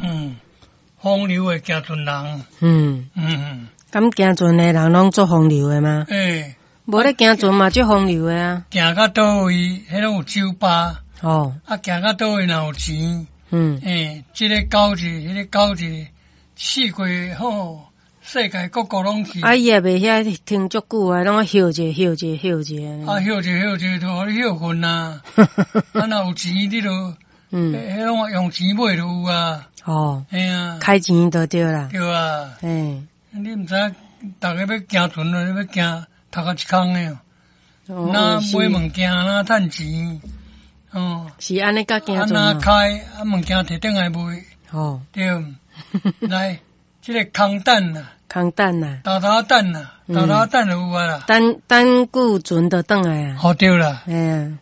风流的行船人。 咁行船的人拢做风流的吗？无咧行船嘛，做风流的啊。 行到倒位，迄拢有酒吧。 哦。 行到倒位若有钱。这个交一个，迄个交一个，四季好，世界各国拢去。 伊也袂遐停足久啊，拢休者。 休者，就互你休困啊。若有钱，你就，迄拢用钱买就有啊。 哦。开钱就对啦。 对啊。你毋知，逐个要行船了，要行读到一空诶。那买物件，那趁钱。 是安尼甲行船啊。开物件摕转来卖。对。来，这个空等啦。豆等啦，就有啊啦。 等久船就转来啊。 对啦。